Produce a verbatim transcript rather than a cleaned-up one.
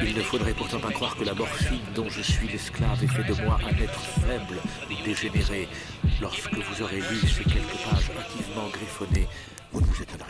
Il ne faudrait pourtant pas croire que la morphine dont je suis l'esclave ait fait de moi un être faible ou dégénéré. Lorsque vous aurez lu ces quelques pages hâtivement griffonnées, vous ne vous étonnerez